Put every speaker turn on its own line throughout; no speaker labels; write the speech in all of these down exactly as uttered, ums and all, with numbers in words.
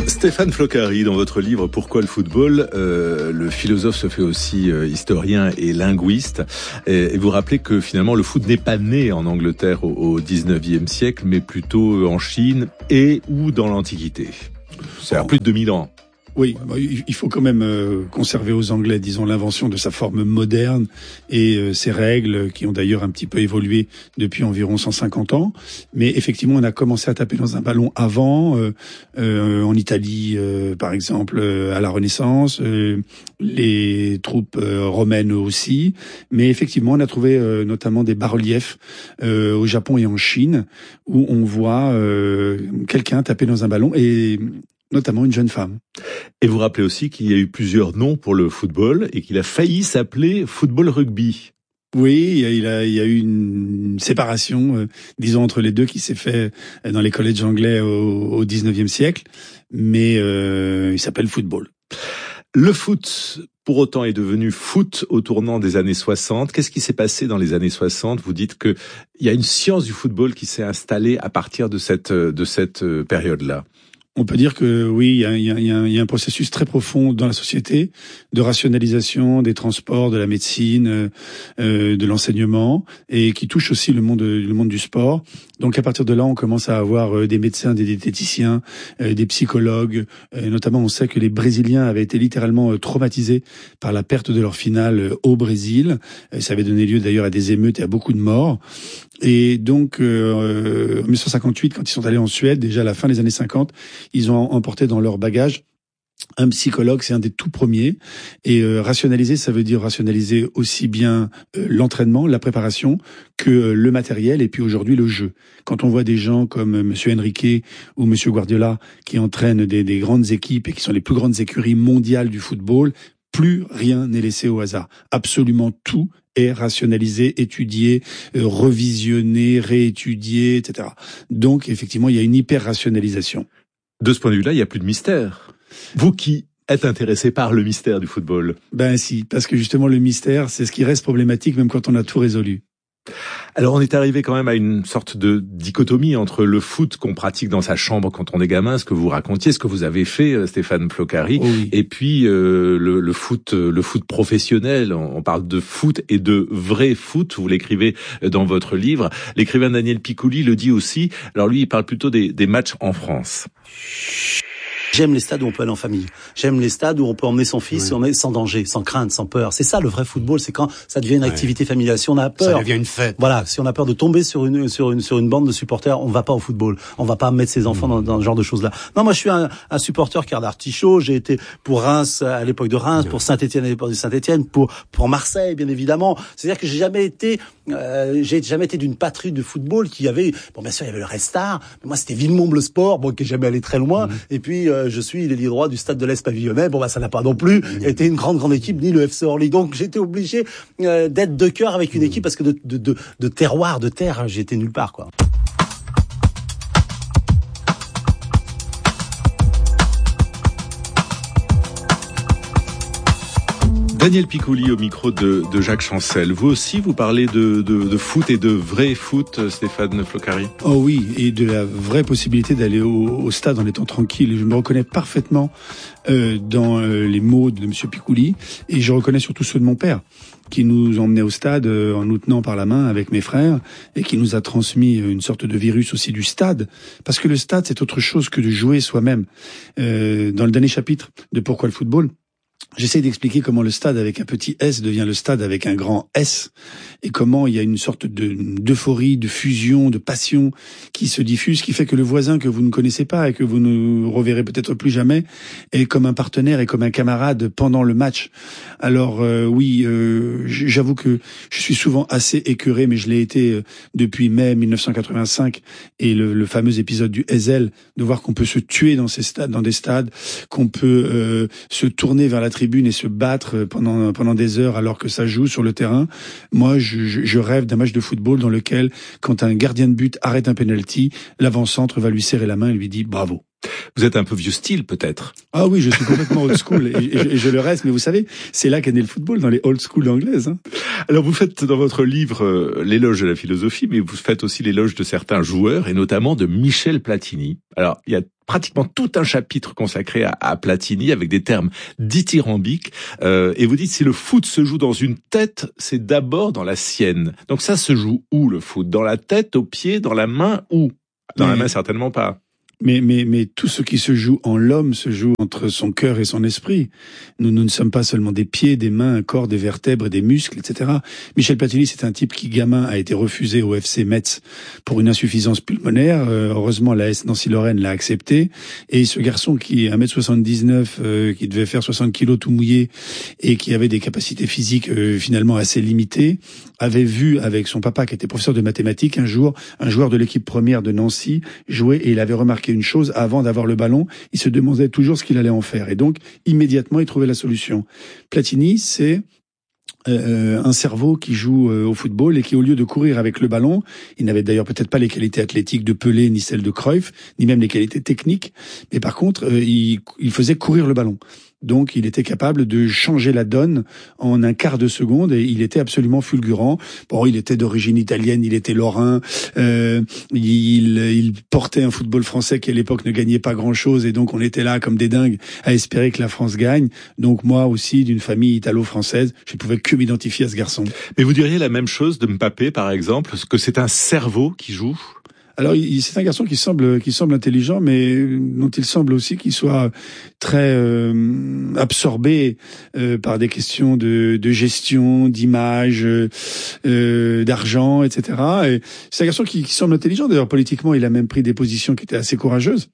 Stéphane Floccari, dans votre livre « Pourquoi le football ?», euh, le philosophe se fait aussi euh, historien et linguiste. Et, et vous rappelez que finalement le foot n'est pas né en Angleterre au, au dix-neuvième siècle, mais plutôt en Chine et ou dans l'Antiquité. C'est à plus de deux mille ans.
Oui, il faut quand même conserver aux Anglais, disons, l'invention de sa forme moderne et euh, ses règles qui ont d'ailleurs un petit peu évolué depuis environ cent cinquante ans. Mais effectivement, on a commencé à taper dans un ballon avant, euh, euh, en Italie, euh, par exemple, euh, à la Renaissance, euh, les troupes euh, romaines aussi. Mais effectivement, on a trouvé euh, notamment des bas-reliefs euh, au Japon et en Chine où on voit euh, quelqu'un taper dans un ballon et notamment une jeune femme.
Et vous rappelez aussi qu'il y a eu plusieurs noms pour le football et qu'il a failli s'appeler football rugby.
Oui, il a, il y a eu une séparation, euh, disons, entre les deux qui s'est fait dans les collèges anglais au, au dix-neuvième siècle, mais euh, il s'appelle football.
Le foot, pour autant, est devenu foot au tournant des années soixante. Qu'est-ce qui s'est passé dans les années soixante ? Vous dites que il y a une science du football qui s'est installée à partir de cette, de cette période-là.
On peut dire que oui, il y a, il y a, il y a un processus très profond dans la société de rationalisation des transports, de la médecine, euh, de l'enseignement, et qui touche aussi le monde, le monde du sport. Donc à partir de là, on commence à avoir des médecins, des diététiciens, euh, des psychologues. Euh, notamment, on sait que les Brésiliens avaient été littéralement traumatisés par la perte de leur finale au Brésil. Euh, ça avait donné lieu d'ailleurs à des émeutes et à beaucoup de morts. Et donc, euh, en dix-neuf cent cinquante-huit, quand ils sont allés en Suède, déjà à la fin des années cinquante, ils ont emporté dans leur bagage un psychologue, c'est un des tout premiers. Et euh, rationaliser, ça veut dire rationaliser aussi bien euh, l'entraînement, la préparation, que euh, le matériel et puis aujourd'hui le jeu. Quand on voit des gens comme euh, Monsieur Enrique ou Monsieur Guardiola qui entraînent des, des grandes équipes et qui sont les plus grandes écuries mondiales du football, plus rien n'est laissé au hasard. Absolument tout est rationalisé, étudié, euh, revisionné, réétudié, et cetera. Donc, effectivement, il y a une hyper-rationalisation.
De ce point de vue-là, il n'y a plus de mystère. Vous qui êtes intéressé par le mystère du football.
Ben si, parce que justement, le mystère, c'est ce qui reste problématique, même quand on a tout résolu.
Alors on est arrivé quand même à une sorte de dichotomie entre le foot qu'on pratique dans sa chambre quand on est gamin, ce que vous racontiez, ce que vous avez fait, Stéphane Floccari, oh oui. et puis euh, le, le foot, le foot professionnel. On parle de foot et de vrai foot. Vous l'écrivez dans votre livre. L'écrivain Daniel Piccoli le dit aussi. Alors lui, il parle plutôt des, des matchs en France.
J'aime les stades où on peut aller en famille. J'aime les stades où on peut emmener son fils ouais. sans danger, sans crainte, sans peur. C'est ça le vrai football, c'est quand ça devient une ouais. activité familiale. Si on a peur,
ça devient une fête.
Voilà, si on a peur de tomber sur une sur une sur une bande de supporters, on va pas au football. On va pas mettre ses enfants mmh. dans, dans ce genre de choses-là. Non, moi je suis un, un supporter cœur d'artichaut. J'ai été pour Reims à l'époque de Reims, mmh. pour Saint-Étienne à l'époque de Saint-Étienne, pour pour Marseille bien évidemment. C'est-à-dire que j'ai jamais été euh, j'ai jamais été d'une patrie de football qui avait bon bien sûr il y avait le Restart, mais moi c'était Villemomble le Sport, bon qui est jamais allé très loin. Mmh. Et puis euh, je suis l'ailier droit du Stade de l'Est pavillonnais. Bon bah ça n'a pas non plus été une grande grande équipe ni le F C Orly. Donc j'étais obligé euh, d'être de cœur avec une équipe parce que de de de, de terroir, de terre, hein, j'étais nulle part quoi.
Daniel Piccoli au micro de, de Jacques Chancel. Vous aussi, vous parlez de, de, de foot et de vrai foot, Stéphane Floccari.
Oh oui, et de la vraie possibilité d'aller au, au stade en étant tranquille. Je me reconnais parfaitement euh, dans euh, les mots de Monsieur Piccoli, et je reconnais surtout ceux de mon père, qui nous emmenait au stade euh, en nous tenant par la main avec mes frères, et qui nous a transmis une sorte de virus aussi du stade, parce que le stade, c'est autre chose que de jouer soi-même. Euh, dans le dernier chapitre de Pourquoi le football, j'essaie d'expliquer comment le stade avec un petit S devient le stade avec un grand S, et comment il y a une sorte de d'euphorie, de fusion, de passion qui se diffuse, qui fait que le voisin que vous ne connaissez pas et que vous ne reverrez peut-être plus jamais est comme un partenaire et comme un camarade pendant le match. Alors euh, oui, euh, j'avoue que je suis souvent assez écœuré, mais je l'ai été euh, depuis mai dix-neuf cent quatre-vingt-cinq et le, le fameux épisode du Ezel, de voir qu'on peut se tuer dans ces stades, dans des stades, qu'on peut euh, se tourner vers la tribune et se battre pendant pendant des heures alors que ça joue sur le terrain. Moi, je, je, je rêve d'un match de football dans lequel, quand un gardien de but arrête un penalty, l'avant-centre va lui serrer la main et lui dit bravo.
Vous êtes un peu vieux style, peut-être.
Ah oui, je suis complètement old school, et, et, je, et je le reste. Mais vous savez, c'est là qu'est né le football, dans les old school anglaises. Hein.
Alors, vous faites dans votre livre euh, l'éloge de la philosophie, mais vous faites aussi l'éloge de certains joueurs, et notamment de Michel Platini. Alors, il y a pratiquement tout un chapitre consacré à, à Platini, avec des termes dithyrambiques. Euh, et vous dites, si le foot se joue dans une tête, c'est d'abord dans la sienne. Donc ça se joue où, le foot? Dans la tête, au pied, dans la main, où? Dans mais... la main, certainement pas.
Mais, mais, mais tout ce qui se joue en l'homme se joue entre son cœur et son esprit. Nous, nous ne sommes pas seulement des pieds, des mains, un corps, des vertèbres, des muscles, et cetera. Michel Platini, c'est un type qui, gamin, a été refusé au F C Metz pour une insuffisance pulmonaire. Euh, heureusement, l'A S Nancy-Lorraine l'a accepté. Et ce garçon qui est un mètre soixante-dix-neuf, euh, qui devait faire soixante kilos tout mouillé, et qui avait des capacités physiques euh, finalement assez limitées, avait vu avec son papa, qui était professeur de mathématiques, un jour, un joueur de l'équipe première de Nancy jouer, et il avait remarqué une chose, avant d'avoir le ballon, il se demandait toujours ce qu'il allait en faire. Et donc, immédiatement, il trouvait la solution. Platini, c'est euh, un cerveau qui joue euh, au football et qui, au lieu de courir avec le ballon, il n'avait d'ailleurs peut-être pas les qualités athlétiques de Pelé, ni celles de Cruyff, ni même les qualités techniques, mais par contre, euh, il, il faisait courir le ballon. Donc, il était capable de changer la donne en un quart de seconde, et il était absolument fulgurant. Bon, il était d'origine italienne, il était lorrain, euh, il, il portait un football français qui à l'époque ne gagnait pas grand-chose, et donc on était là comme des dingues à espérer que la France gagne. Donc moi aussi, d'une famille italo-française, je ne pouvais que m'identifier à ce garçon.
Mais vous diriez la même chose de Mbappé, par exemple, que c'est un cerveau qui joue ?
Alors, c'est un garçon qui semble, qui semble intelligent, mais dont il semble aussi qu'il soit très euh, absorbé euh, par des questions de, de gestion, d'image, euh, d'argent, et cetera. Et c'est un garçon qui, qui semble intelligent. D'ailleurs, politiquement, il a même pris des positions qui étaient assez courageuses.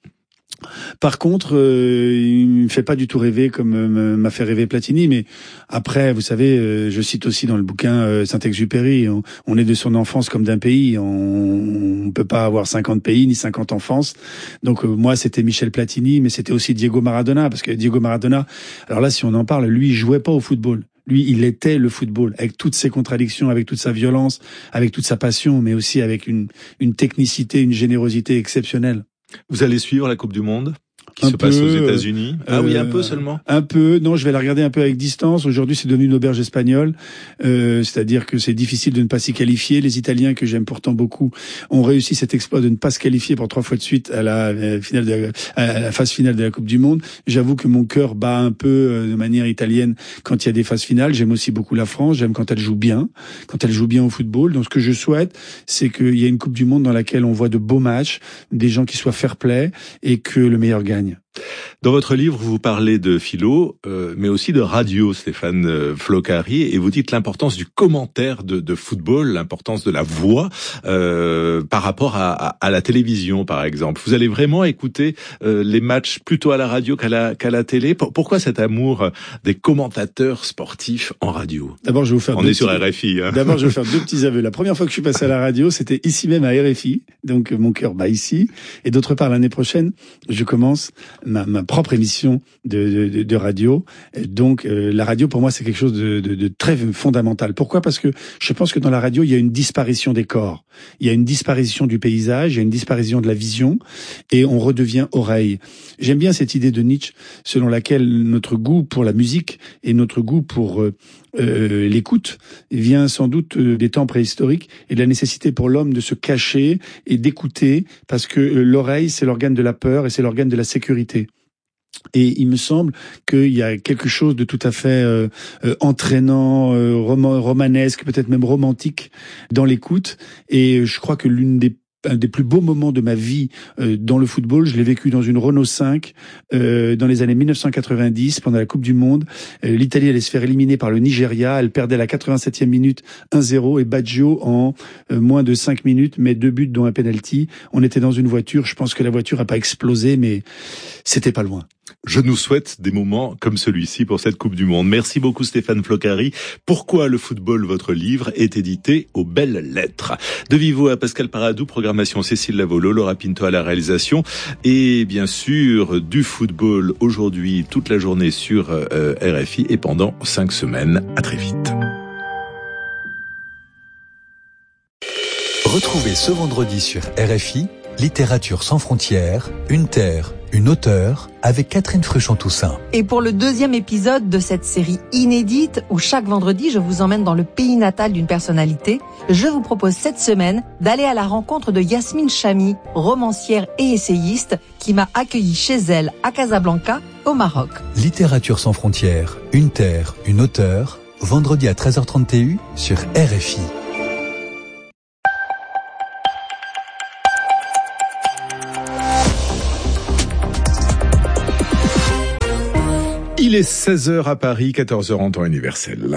Par contre, euh, il me fait pas du tout rêver comme euh, m'a fait rêver Platini. Mais après, vous savez, euh, je cite aussi dans le bouquin euh, Saint-Exupéry, on, on est de son enfance comme d'un pays. On, on peut pas avoir cinquante pays ni cinquante enfances. Donc euh, moi, c'était Michel Platini, mais c'était aussi Diego Maradona, parce que Diego Maradona, alors là, si on en parle, lui, il jouait pas au football. Lui, il était le football, avec toutes ses contradictions, avec toute sa violence, avec toute sa passion, mais aussi avec une, une technicité, une générosité exceptionnelle.
Vous allez suivre la Coupe du Monde qui
un
se
peu,
passe aux États-Unis. Ah
euh,
oui, un peu seulement.
Un peu. Non, je vais la regarder un peu avec distance. Aujourd'hui, c'est devenu une auberge espagnole, euh, c'est-à-dire que c'est difficile de ne pas s'y qualifier. Les Italiens, que j'aime pourtant beaucoup, ont réussi cet exploit de ne pas se qualifier pour trois fois de suite à la finale, de la, à la phase finale de la Coupe du Monde. J'avoue que mon cœur bat un peu euh, de manière italienne quand il y a des phases finales. J'aime aussi beaucoup la France. J'aime quand elle joue bien, quand elle joue bien au football. Donc, ce que je souhaite, c'est qu'il y ait une Coupe du Monde dans laquelle on voit de beaux matchs, des gens qui soient fair-play et que le meilleur gagne.
Dans votre livre, vous parlez de philo, euh, mais aussi de radio, Stéphane euh, Floccari, et vous dites l'importance du commentaire de, de football, l'importance de la voix euh, par rapport à, à, à la télévision, par exemple. Vous allez vraiment écouter euh, les matchs plutôt à la radio qu'à la, qu'à la télé. Pourquoi cet amour des commentateurs sportifs en radio ?
D'abord, je vais vous faire.
On
deux
est
petits...
sur R F I. Hein.
D'abord, je vais vous faire deux petits aveux. La première fois que je suis passé à la radio, c'était ici même à R F I, donc mon cœur bat ici. Et d'autre part, l'année prochaine, je commence ma, ma propre émission de, de, de radio. Donc euh, la radio pour moi c'est quelque chose de, de, de très fondamental. Pourquoi ? Parce que je pense que dans la radio il y a une disparition des corps, il y a une disparition du paysage, il y a une disparition de la vision et on redevient oreille. J'aime bien cette idée de Nietzsche selon laquelle notre goût pour la musique et notre goût pour euh, Euh, l'écoute vient sans doute des temps préhistoriques et de la nécessité pour l'homme de se cacher et d'écouter parce que l'oreille c'est l'organe de la peur et c'est l'organe de la sécurité. Et il me semble qu'il y a quelque chose de tout à fait euh, euh, entraînant, euh, rom- romanesque, peut-être même romantique dans l'écoute. Et je crois que l'une des un des plus beaux moments de ma vie euh, dans le football, je l'ai vécu dans une Renault cinq euh, dans les années mille neuf cent quatre-vingt-dix pendant la Coupe du Monde. Euh, L'Italie allait se faire éliminer par le Nigeria, elle perdait à la quatre-vingt-septième minute un zéro et Baggio en euh, moins de cinq minutes met deux buts dont un penalty. On était dans une voiture, je pense que la voiture a pas explosé mais c'était pas loin.
Je nous souhaite des moments comme celui-ci pour cette Coupe du Monde. Merci beaucoup Stéphane Floccari. Pourquoi le football, votre livre, est édité aux belles lettres. De vive voix à Pascal Paradou, programmation Cécile Lavolo, Laura Pinto à la réalisation. Et bien sûr, du football aujourd'hui, toute la journée sur euh, R F I et pendant cinq semaines. À très vite.
Retrouvez ce vendredi sur R F I, Littérature sans frontières, une terre, une auteure avec Catherine Fruchon-Toussaint.
Et pour le deuxième épisode de cette série inédite, où chaque vendredi je vous emmène dans le pays natal d'une personnalité, je vous propose cette semaine d'aller à la rencontre de Yasmine Chamy, romancière et essayiste, qui m'a accueilli chez elle à Casablanca, au Maroc.
Littérature sans frontières, une terre, une auteure, vendredi à treize heures trente T U sur R F I.
Il est seize heures à Paris, quatorze heures en temps universel.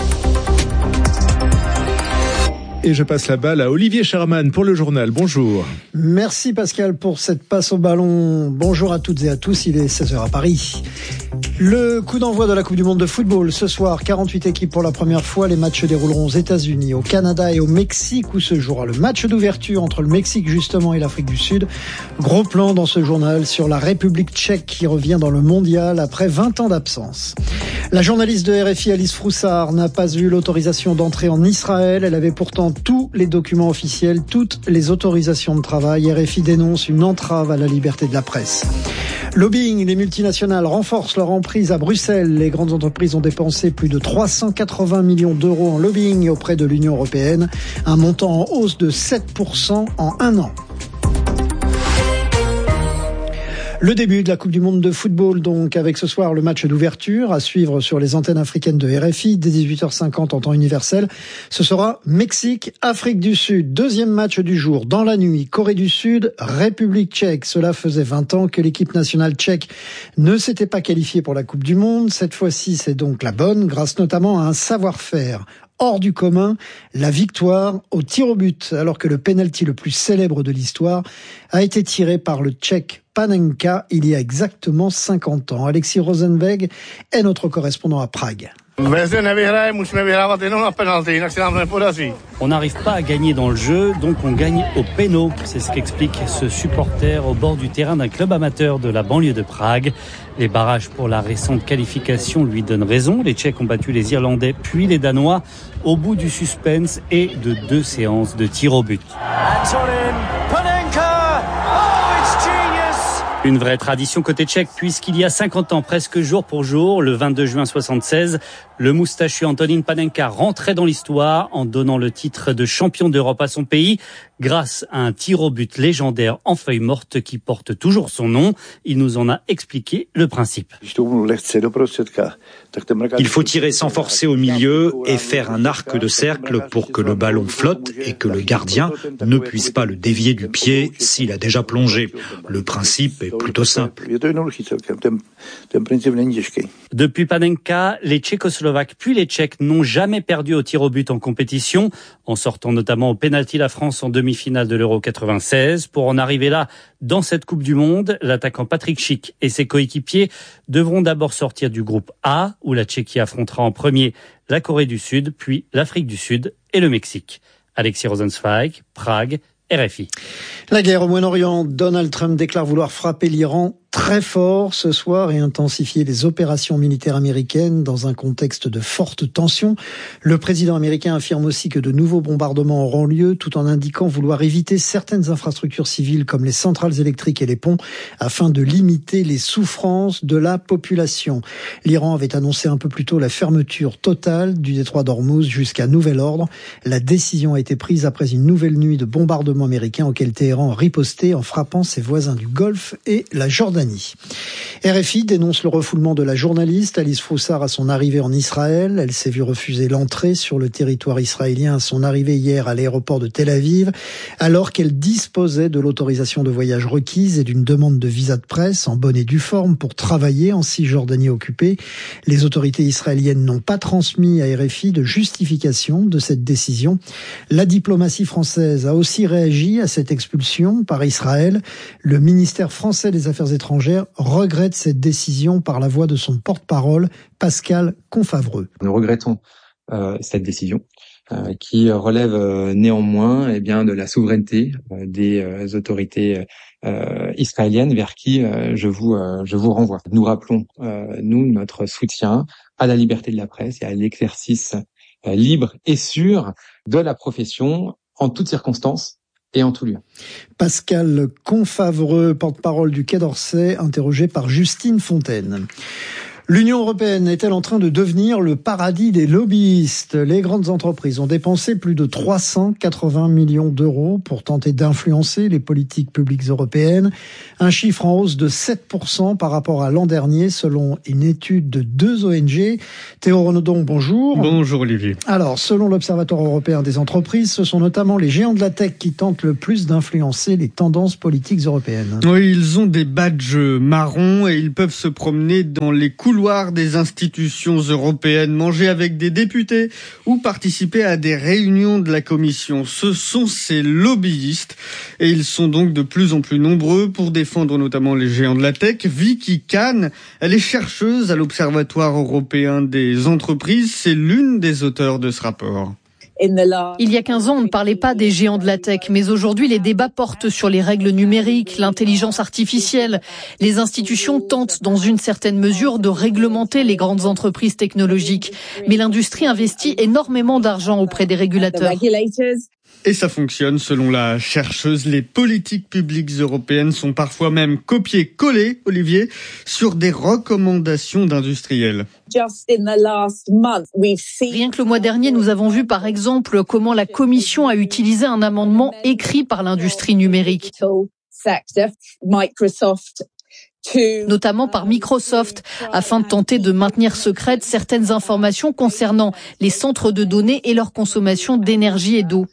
Et je passe la balle à Olivier Sherman pour le journal. Bonjour.
Merci Pascal pour cette passe au ballon. Bonjour à toutes et à tous, il est seize heures à Paris. Le coup d'envoi de la Coupe du Monde de football ce soir, quarante-huit équipes pour la première fois. Les matchs se dérouleront aux États-Unis, au Canada et au Mexique, où se jouera le match d'ouverture entre le Mexique justement et l'Afrique du Sud. Gros plan dans ce journal sur la République tchèque qui revient dans le mondial après vingt ans d'absence. La journaliste de R F I Alice Froussard n'a pas eu l'autorisation d'entrer en Israël. Elle avait pourtant tous les documents officiels, toutes les autorisations de travail. R F I dénonce une entrave à la liberté de la presse. Lobbying, les multinationales renforcent leur emprise à Bruxelles. Les grandes entreprises ont dépensé plus de trois cent quatre-vingts millions d'euros en lobbying auprès de l'Union européenne, un montant en hausse de sept pour cent en un an. Le début de la Coupe du Monde de football, donc, avec ce soir le match d'ouverture à suivre sur les antennes africaines de R F I, dès dix-huit heures cinquante en temps universel. Ce sera Mexique, Afrique du Sud. Deuxième match du jour, dans la nuit, Corée du Sud, République tchèque. Cela faisait vingt ans que l'équipe nationale tchèque ne s'était pas qualifiée pour la Coupe du Monde. Cette fois-ci, c'est donc la bonne, grâce notamment à un savoir-faire hors du commun, la victoire au tir au but, alors que le penalty le plus célèbre de l'histoire a été tiré par le Tchèque Panenka il y a exactement cinquante ans. Alexis Rosenberg est notre correspondant à Prague.
On n'arrive pas à gagner dans le jeu, donc on gagne au péno. C'est ce qu'explique ce supporter au bord du terrain d'un club amateur de la banlieue de Prague. Les barrages pour la récente qualification lui donnent raison. Les Tchèques ont battu les Irlandais puis les Danois au bout du suspense et de deux séances de tir au but. Antonin Panenka. Oh, it's genius. Une vraie tradition côté tchèque, puisqu'il y a cinquante ans, presque jour pour jour, le vingt-deux juin soixante-seize, le moustachu Antonin Panenka rentrait dans l'histoire en donnant le titre de champion d'Europe à son pays grâce à un tir au but légendaire en feuille morte qui porte toujours son nom. Il nous en a expliqué le principe.
Il faut tirer sans forcer au milieu et faire un arc de cercle pour que le ballon flotte et que le gardien ne puisse pas le dévier du pied s'il a déjà plongé. Le principe est plutôt simple.
Depuis Panenka, les Tchécoslovaques puis les Tchèques n'ont jamais perdu au tir au but en compétition, en sortant notamment au pénalty la France en demi-finale de l'Euro quatre-vingt-seize. Pour en arriver là, dans cette Coupe du Monde, l'attaquant Patrick Schick et ses coéquipiers devront d'abord sortir du groupe A, où la Tchéquie affrontera en premier la Corée du Sud, puis l'Afrique du Sud et le Mexique. Alexis Rosenzweig, Prague, R F I.
La guerre au Moyen-Orient, Donald Trump déclare vouloir frapper l'Iran très fort ce soir et intensifier les opérations militaires américaines dans un contexte de forte tension. Le président américain affirme aussi que de nouveaux bombardements auront lieu, tout en indiquant vouloir éviter certaines infrastructures civiles comme les centrales électriques et les ponts afin de limiter les souffrances de la population. L'Iran avait annoncé un peu plus tôt la fermeture totale du détroit d'Ormuz jusqu'à nouvel ordre. La décision a été prise après une nouvelle nuit de bombardements américains auxquels Téhéran a riposté en frappant ses voisins du Golfe et la Jordanie. R F I dénonce le refoulement de la journaliste Alice Froussard à son arrivée en Israël. Elle s'est vue refuser l'entrée sur le territoire israélien à son arrivée hier à l'aéroport de Tel Aviv, alors qu'elle disposait de l'autorisation de voyage requise et d'une demande de visa de presse en bonne et due forme pour travailler en Cisjordanie occupée. Les autorités israéliennes n'ont pas transmis à R F I de justification de cette décision. La diplomatie française a aussi réagi à cette expulsion par Israël. Le ministère français des Affaires étrangères regrette cette décision par la voix de son porte-parole, Pascal Confavreux.
Nous regrettons euh, cette décision euh, qui relève euh, néanmoins eh bien, de la souveraineté euh, des euh, autorités euh, israéliennes vers qui euh, je vous euh, je vous renvoie. Nous rappelons, euh, nous, notre soutien à la liberté de la presse et à l'exercice euh, libre et sûr de la profession en toutes circonstances et en tout lieu.
Pascal Confavreux, porte-parole du Quai d'Orsay, interrogé par Justine Fontaine. L'Union européenne est-elle en train de devenir le paradis des lobbyistes ? Les grandes entreprises ont dépensé plus de trois cent quatre-vingts millions d'euros pour tenter d'influencer les politiques publiques européennes. Un chiffre en hausse de sept pour cent par rapport à l'an dernier, selon une étude de deux O N G. Théo Renaudon, bonjour.
Bonjour Olivier. Alors,
selon l'Observatoire européen des entreprises, ce sont notamment les géants de la tech qui tentent le plus d'influencer les tendances politiques européennes.
Oui, ils ont des badges marrons et ils peuvent se promener dans les couloirs des institutions européennes, manger avec des députés ou participer à des réunions de la Commission. Ce sont ces lobbyistes et ils sont donc de plus en plus nombreux pour défendre notamment les géants de la tech. Vicky Kahn, elle est chercheuse à l'Observatoire européen des entreprises. C'est l'une des auteurs de ce rapport.
Il y a quinze ans, on ne parlait pas des géants de la tech, mais aujourd'hui, les débats portent sur les règles numériques, l'intelligence artificielle. Les institutions tentent, dans une certaine mesure, de réglementer les grandes entreprises technologiques. Mais l'industrie investit énormément d'argent auprès des régulateurs.
Et ça fonctionne, selon la chercheuse. Les politiques publiques européennes sont parfois même copiées-collées, Olivier, sur des recommandations d'industriels.
Rien que le mois dernier, nous avons vu par exemple comment la Commission a utilisé un amendement écrit par l'industrie numérique, notamment par Microsoft, afin de tenter de maintenir secrètes certaines informations concernant les centres de données et leur consommation d'énergie et d'eau.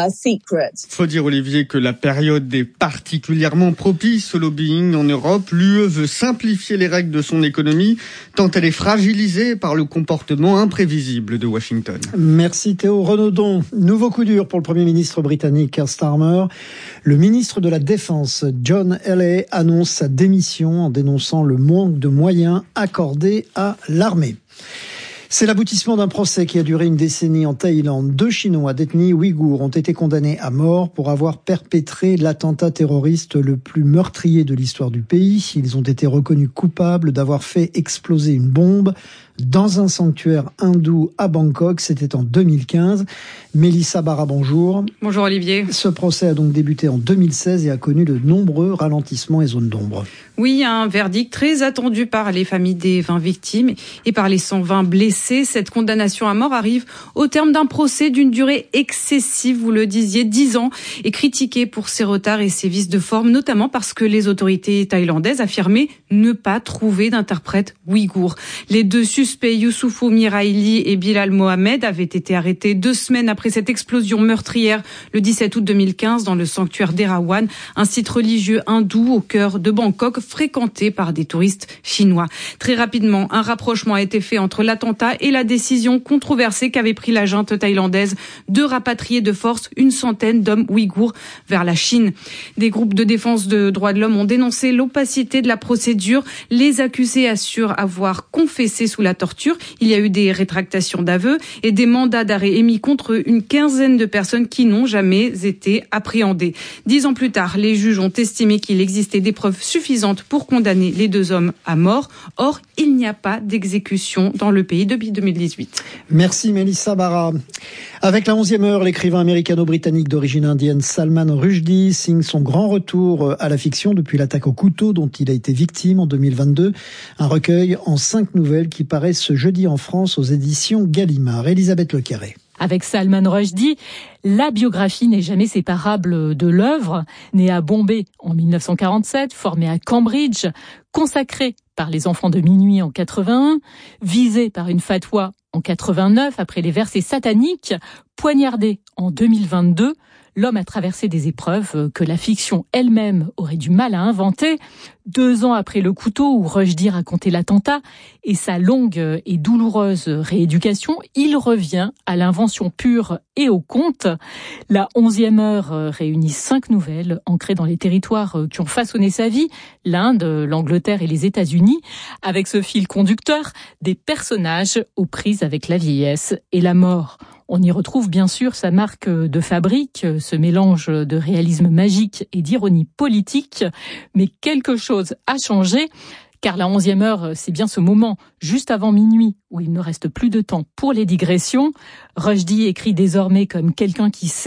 Faut dire, Olivier, que la période est particulièrement propice au lobbying en Europe. L'U E veut simplifier les règles de son économie, tant elle est fragilisée par le comportement imprévisible de Washington.
Merci Théo Renaudon. Nouveau coup dur pour le Premier ministre britannique Keir Starmer. Le ministre de la Défense, John Healey, annonce sa démission en dénonçant le manque de moyens accordés à l'armée. C'est l'aboutissement d'un procès qui a duré une décennie en Thaïlande. Deux Chinois détenus ouïghours ont été condamnés à mort pour avoir perpétré l'attentat terroriste le plus meurtrier de l'histoire du pays. Ils ont été reconnus coupables d'avoir fait exploser une bombe dans un sanctuaire hindou à Bangkok. C'était en deux mille quinze. Mélissa Barra, bonjour.
Bonjour Olivier.
Ce procès a donc débuté en deux mille seize et a connu de nombreux ralentissements et zones d'ombre.
Oui, un verdict très attendu par les familles des vingt victimes et par les cent vingt blessés. Cette condamnation à mort arrive au terme d'un procès d'une durée excessive, vous le disiez, dix ans, et critiqué pour ses retards et ses vices de forme, notamment parce que les autorités thaïlandaises affirmaient ne pas trouver d'interprète ouïghour. Les deux suspects, Youssoufou Miraili et Bilal Mohamed, avaient été arrêtés deux semaines après cette explosion meurtrière le dix-sept août deux mille quinze dans le sanctuaire d'Erawan, un site religieux hindou au cœur de Bangkok, fréquenté par des touristes chinois. Très rapidement, un rapprochement a été fait entre l'attentat et la décision controversée qu'avait pris la junte thaïlandaise de rapatrier de force une centaine d'hommes ouïghours vers la Chine. Des groupes de défense de droits de l'homme ont dénoncé l'opacité de la procédure. Les accusés assurent avoir confessé sous la torture. Il y a eu des rétractations d'aveux et des mandats d'arrêt émis contre une quinzaine de personnes qui n'ont jamais été appréhendées. Dix ans plus tard, les juges ont estimé qu'il existait des preuves suffisantes pour condamner les deux hommes à mort. Or, il n'y a pas d'exécution dans le pays depuis deux mille dix-huit.
Merci Mélissa Barra. Avec la onzième heure, l'écrivain américano-britannique d'origine indienne Salman Rushdie signe son grand retour à la fiction depuis l'attaque au couteau dont il a été victime en deux mille vingt-deux. Un recueil en cinq nouvelles qui paraît ce jeudi en France aux éditions Gallimard. Elisabeth Lecarré.
Avec Salman Rushdie, la biographie n'est jamais séparable de l'œuvre. Né à Bombay en mille neuf cent quarante-sept, formé à Cambridge, consacré par les enfants de minuit en quatre-vingt-un, visé par une fatwa en quatre-vingt-neuf après les versets sataniques, poignardé en deux mille vingt-deux, l'homme a traversé des épreuves que la fiction elle-même aurait du mal à inventer. Deux ans après le couteau où Rushdie racontait l'attentat et sa longue et douloureuse rééducation, il revient à l'invention pure et au conte. La onzième heure réunit cinq nouvelles ancrées dans les territoires qui ont façonné sa vie, l'Inde, l'Angleterre et les États-Unis, avec ce fil conducteur des personnages aux prises avec la vieillesse et la mort. On y retrouve bien sûr sa marque de fabrique, ce mélange de réalisme magique et d'ironie politique, mais quelque chose a changé, car la onzième heure, c'est bien ce moment, juste avant minuit, où il ne reste plus de temps pour les digressions. Rushdie écrit désormais comme quelqu'un qui sait,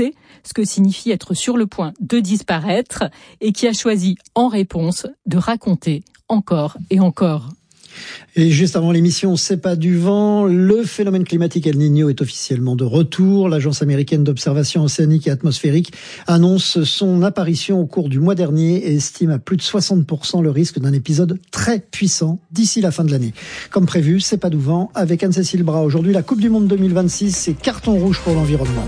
ce que signifie être sur le point de disparaître et qui a choisi en réponse de raconter encore et encore.
Et juste avant l'émission, c'est pas du vent. Le phénomène climatique El Niño est officiellement de retour. L'Agence américaine d'observation océanique et atmosphérique annonce son apparition au cours du mois dernier et estime à plus de soixante pour cent le risque d'un épisode très puissant d'ici la fin de l'année. Comme prévu, c'est pas du vent avec Anne-Cécile Bras. Aujourd'hui, la Coupe du Monde deux mille vingt-six, c'est carton rouge pour l'environnement.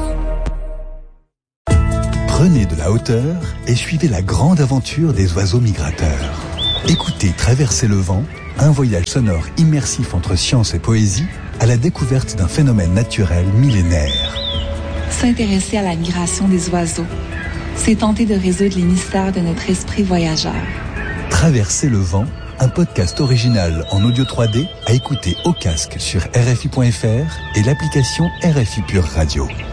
Prenez de la hauteur et suivez la grande aventure des oiseaux migrateurs. Écoutez Traverser le vent, un voyage sonore immersif entre science et poésie à la découverte d'un phénomène naturel millénaire.
S'intéresser à la migration des oiseaux, c'est tenter de résoudre les mystères de notre esprit voyageur.
Traverser le vent, un podcast original en audio trois D à écouter au casque sur R F I point F R et l'application R F I Pure Radio.